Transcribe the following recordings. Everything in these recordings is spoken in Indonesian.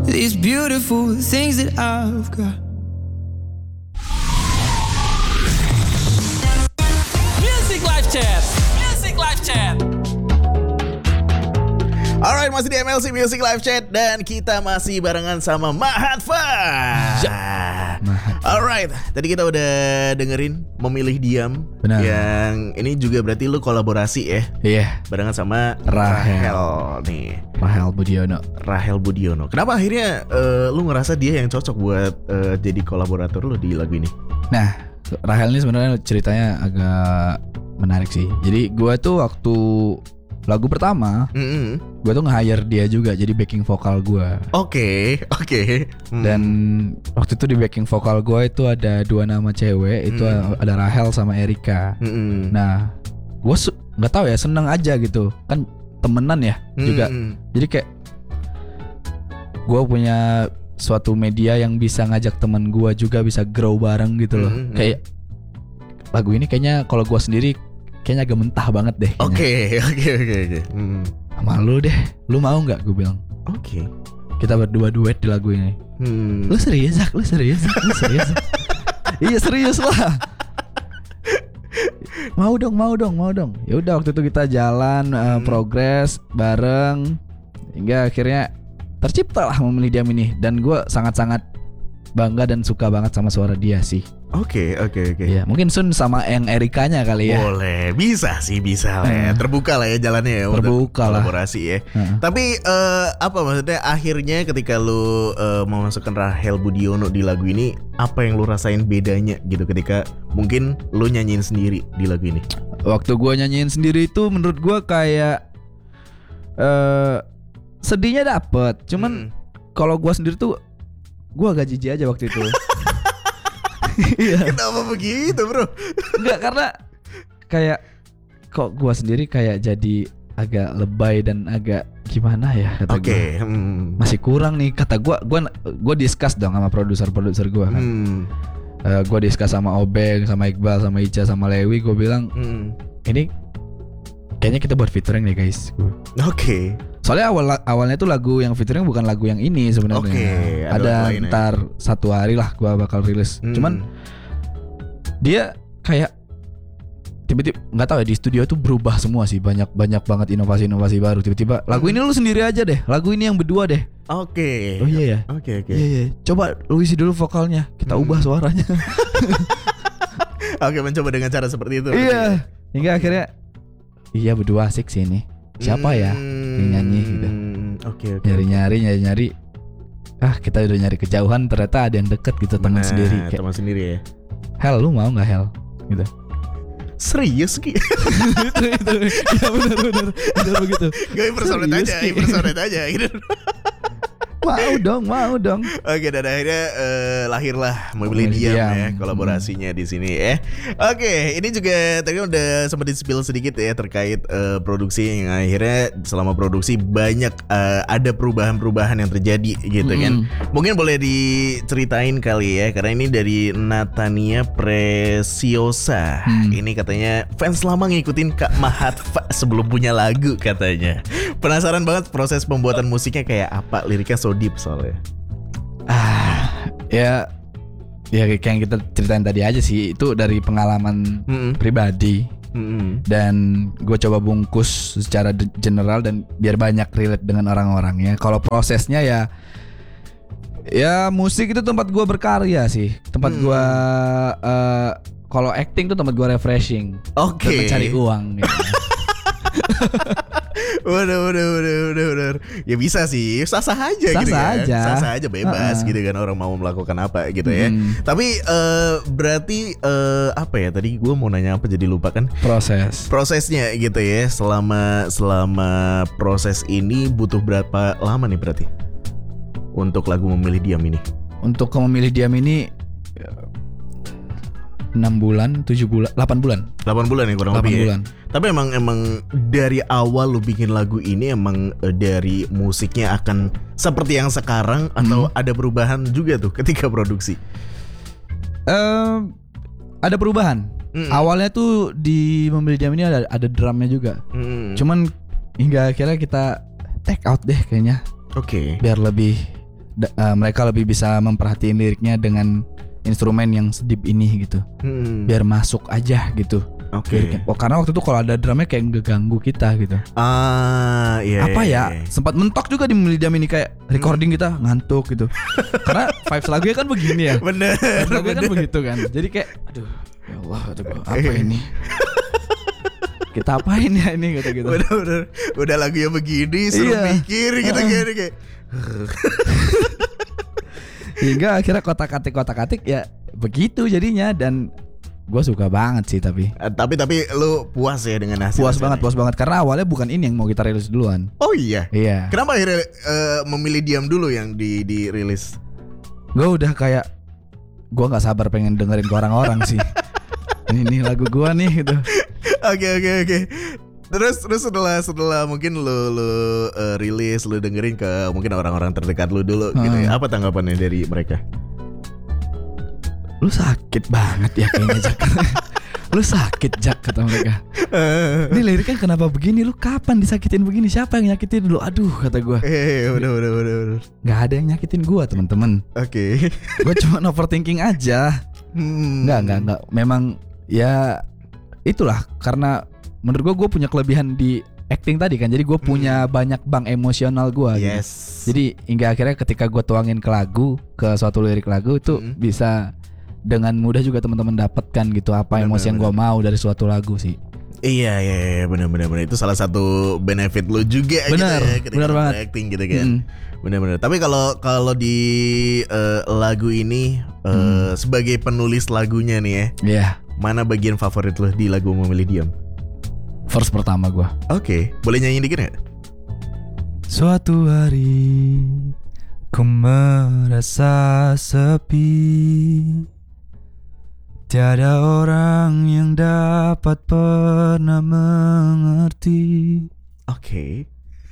these beautiful things that I've got. Music Live Chat. Music Live Chat. Alright, masih di MLC Music Live Chat dan kita masih barengan sama Mahatfa. Alright, tadi kita udah dengerin Memilih Diam. Benar. Yang ini juga berarti lu kolaborasi ya? Iya. Barengan sama Rahel nih. Rahel Budiono. Rahel Budiono. Kenapa akhirnya lu ngerasa dia yang cocok buat jadi kolaborator lu di lagu ini? Nah, Rahel ini sebenarnya ceritanya agak menarik sih. Jadi gue tuh waktu lagu pertama, gue tuh nge-hire dia juga jadi backing vokal gue. Oke. Dan waktu itu di backing vokal gue itu ada 2 nama cewek, itu ada Rahel sama Erika. Nah, gue nggak tahu ya, seneng aja gitu, kan temenan ya juga. Jadi kayak gue punya suatu media yang bisa ngajak teman gue juga bisa grow bareng gitu loh. Kayak lagu ini kayaknya kalau gue sendiri kayaknya agak mentah banget deh. Oke. Sama lu deh, lu mau nggak? Gue bilang. Oke. Kita berdua duet di lagu ini. Lu serius Zak? Lu serius? Iya serius lah. Mau dong. Ya udah waktu itu kita jalan progres bareng hingga akhirnya tercipta lah Memilih Diam ini. Dan gue sangat-sangat bangga dan suka banget sama suara dia sih. Oke. Ya, mungkin Sun sama yang Erikanya kali ya. Boleh, bisa lah ya. Terbuka lah ya jalannya ya. Terbuka untuk lah. kolaborasi ya. Tapi apa maksudnya akhirnya ketika lu mau masukkan Rahel Budiono di lagu ini, apa yang lu rasain bedanya gitu ketika mungkin lu nyanyiin sendiri di lagu ini? Waktu gue nyanyiin sendiri itu menurut gue kayak sedihnya dapet. Cuman kalau gue sendiri tuh gue agak jijik aja waktu itu. Iya. Kenapa begitu bro? Enggak, karena kayak kok gue sendiri kayak jadi agak lebay dan agak gimana ya kata gue. Masih kurang nih kata gue discuss dong sama produser gue kan. Gue discuss sama Obeng, sama Iqbal, sama Ica, sama Lewi. Gue bilang ini kayaknya kita buat featuring nih guys. Oke. Soalnya awalnya tuh lagu yang featuring bukan lagu yang ini sebenarnya. Ada ntar satu hari lah gua bakal rilis. Cuman dia kayak tiba-tiba nggak tahu ya, di studio tuh berubah semua sih, banyak banget inovasi baru. Tiba-tiba lagu ini lu sendiri aja deh, lagu ini yang berdua deh. Oke. Oh iya ya. Oke. Iya. Coba lu isi dulu vokalnya, kita ubah suaranya. Oke, mencoba dengan cara seperti itu. Iya. Hingga akhirnya iya berdua asik sih ini. Siapa ya yang nyanyi gitu. Oke. Nyari. Kita udah nyari kejauhan, ternyata ada yang deket gitu, teman sendiri. Kayak, teman sendiri ya. Hel, lu mau nggak Hel? Gitu. Serius Ki? itu. Ya benar begitu. Gak impersonate aja gitu. Mau dong. Oke, dan akhirnya lahirlah Memilih Diam ya, kolaborasinya di sini ya. Oke, ini juga tadi udah sempat di-spill sedikit ya terkait produksi yang akhirnya selama produksi banyak ada perubahan-perubahan yang terjadi gitu kan. Mungkin boleh diceritain kali ya, karena ini dari Natania Preciosa. Ini katanya fans lama ngikutin Kak Mahatfa sebelum punya lagu katanya. Penasaran banget proses pembuatan musiknya kayak apa, liriknya so deep soalnya. Ya kayak yang kita ceritain tadi aja sih, itu dari pengalaman pribadi. Dan gue coba bungkus secara general dan biar banyak relate dengan orang-orangnya. Kalau prosesnya ya musik itu tempat gue berkarya sih, tempat gue kalau acting tuh tempat gue refreshing. Oke. Mencari uang gitu. Waduh. Ya bisa sih, sah-sah aja gitu kan. Sah-sah aja bebas gitu kan, orang mau melakukan apa gitu ya. Tapi berarti apa ya, tadi gue mau nanya apa jadi lupa kan. Prosesnya gitu ya. Selama proses ini butuh berapa lama nih berarti untuk lagu Memilih Diam ini? Untuk Memilih Diam ini 6 bulan, 7 bulan, 8 bulan. 8 bulan ya kurang lebih ya. Tapi emang dari awal lu bikin lagu ini emang dari musiknya akan seperti yang sekarang atau ada perubahan juga tuh ketika produksi? Ada perubahan. Awalnya tuh di Memilih Diam ini ada drumnya juga. Cuman hingga akhirnya kita take out deh kayaknya. Oke. Biar lebih mereka lebih bisa memperhatiin liriknya dengan instrumen yang sedip ini gitu. Biar masuk aja gitu. Oke. Karena waktu itu kalau ada drumnya kayak ngeganggu kita gitu. Iya. Apa ya? Sempat mentok juga di Milidiam ini kayak recording kita ngantuk gitu. Karena vibes lagunya kan begini ya. Bener. Vibes lagunya kan begitu kan. Jadi kayak aduh, ya Allah, apa ini? Kita apain ya ini gitu. Bener. Udah lagunya begini, suruh mikir gitu kayak. Hingga akhirnya kotak-atik ya begitu jadinya, dan gue suka banget sih tapi lu puas ya dengan hasil? Puas banget karena awalnya bukan ini yang mau kita rilis duluan. Oh iya. Kenapa akhirnya memilih Diam dulu yang dirilis? Gue udah kayak gue nggak sabar pengen dengerin ke orang-orang sih. Ini lagu gue nih gitu. Oke. Terus setelah mungkin lu rilis, lu dengerin ke mungkin orang-orang terdekat lu dulu gitu ya. Apa tanggapannya dari mereka? Lu sakit banget ya kayaknya, Jak. Lu sakit, Jak, kata mereka. Ini liriknya kenapa begini? Lu kapan disakitin begini? Siapa yang nyakitin lu? Aduh, kata gue. Udah. Gak ada yang nyakitin gue, teman-teman. Oke. Gue cuma overthinking aja. Enggak. Memang ya itulah, karena menurut gue punya kelebihan di acting tadi kan. Jadi gue punya banyak bank emosional gue. Yes. Gitu. Jadi hingga akhirnya ketika gue tuangin ke lagu, ke suatu lirik lagu itu bisa dengan mudah juga teman-teman dapatkan gitu apa emosi yang gue mau dari suatu lagu sih. Iya benar itu salah satu benefit lu juga bener, gitu ya ketika bener banget acting gitu kan. Benar. Tapi kalau di lagu ini sebagai penulis lagunya nih ya, mana bagian favorit lu di lagu Memilih Diam? Verse pertama gue. Oke, boleh nyanyi dikit gak? Suatu hari ku merasa sepi, tiada orang yang dapat pernah mengerti. Oke.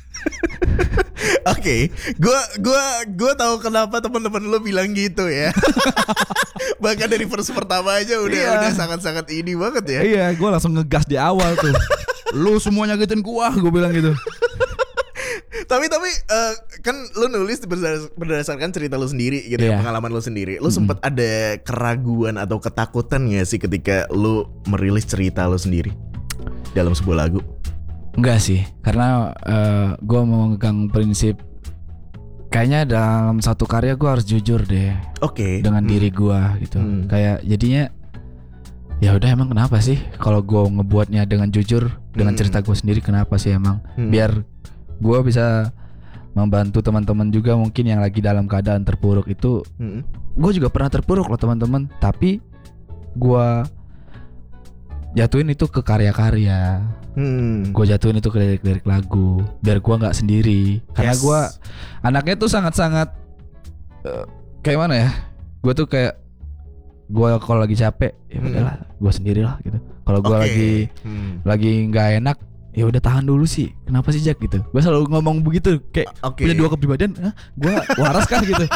Gua tahu kenapa teman-teman lu bilang gitu ya. Bahkan dari verse pertama aja udah sangat-sangat ini banget ya. Iya, gue langsung ngegas di awal tuh. Lu semua nyakitin gua, gue bilang gitu. Tapi kan lu nulis berdasarkan cerita lu sendiri gitu ya, pengalaman lu sendiri. Lu sempat ada keraguan atau ketakutan gak sih ketika lu merilis cerita lu sendiri dalam sebuah lagu? Enggak sih, karena gue mau megang prinsip kayaknya dalam satu karya gue harus jujur deh. Oke. Dengan diri gue gitu. Kayak jadinya ya udah, emang kenapa sih kalau gue ngebuatnya dengan jujur dengan cerita gue sendiri, kenapa sih emang biar gue bisa membantu teman-teman juga mungkin yang lagi dalam keadaan terpuruk itu. Gue juga pernah terpuruk loh teman-teman, tapi gue jatuhin itu ke karya-karya. Gue jatuhin itu ke lirik-lirik lagu biar gue nggak sendiri. Karena gue anaknya tuh sangat-sangat kayak mana ya? Gue tuh kayak gue kalau lagi capek ya udahlah gue sendirilah gitu. Kalau gue lagi nggak enak, ya udah tahan dulu sih. Kenapa sih, Jak, gitu? Gue selalu ngomong begitu kayak punya dua kepribadian. Gue waras kah gitu?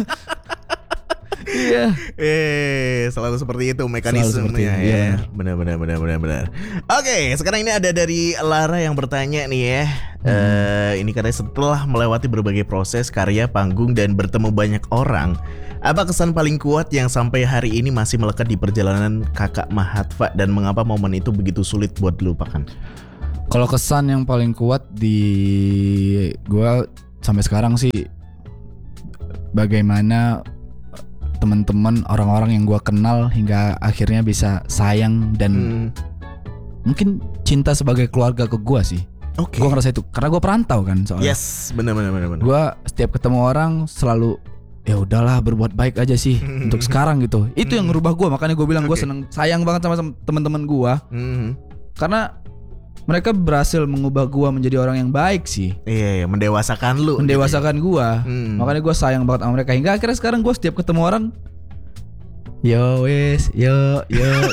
Iya. Selalu seperti itu mekanismenya ya. Benar. Oke, sekarang ini ada dari Lara yang bertanya nih ya. Ini katanya setelah melewati berbagai proses karya panggung dan bertemu banyak orang, apa kesan paling kuat yang sampai hari ini masih melekat di perjalanan Kakak Mahatva, dan mengapa momen itu begitu sulit buat dilupakan? Kalau kesan yang paling kuat di gue sampai sekarang sih, bagaimana teman-teman, orang-orang yang gue kenal hingga akhirnya bisa sayang dan mungkin cinta sebagai keluarga ke gue sih. Gue ngerasa itu karena gue perantau kan soalnya. Yes, benar. Gue setiap ketemu orang selalu ya udahlah berbuat baik aja sih untuk sekarang gitu. Itu yang ngerubah gue, makanya gue bilang gue seneng, sayang banget sama teman-teman gue karena mereka berhasil mengubah gue menjadi orang yang baik sih. Iya, mendewasakan lu. Mendewasakan gue. Makanya gue sayang banget sama mereka. Hingga akhirnya sekarang gue setiap ketemu orang, yo gitu.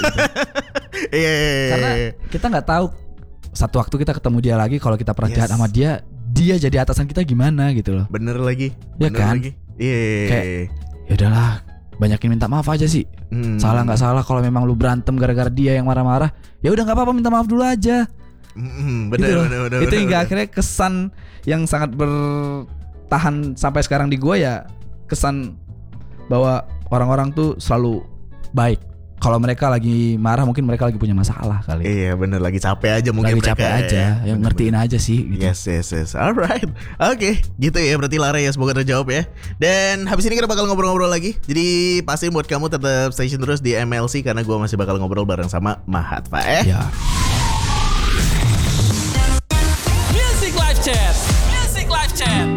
Karena kita nggak tahu satu waktu kita ketemu dia lagi, kalau kita pernah jahat sama dia jadi atasan kita gimana gitu loh. Bener lagi. Ya kan? Kayak ya udahlah, banyakin minta maaf aja sih. Salah nggak salah, kalau memang lu berantem gara-gara dia yang marah-marah, ya udah nggak apa-apa, minta maaf dulu aja. Bener. Itu hingga akhirnya kesan yang sangat bertahan sampai sekarang di gue ya kesan bahwa orang-orang tuh selalu baik. Kalau mereka lagi marah mungkin mereka lagi punya masalah kali. Iya bener, lagi capek aja mungkin. Lagi capek aja, yang ngertiin aja sih gitu. Yes. Alright. Oke, gitu ya berarti Lara ya, semoga terjawab ya. Dan habis ini kita bakal ngobrol-ngobrol lagi. Jadi pastiin buat kamu tetap stay tune terus di MLC, karena gue masih bakal ngobrol bareng sama Mahat Pak Ya. Music Live Chat. Music Live Chat.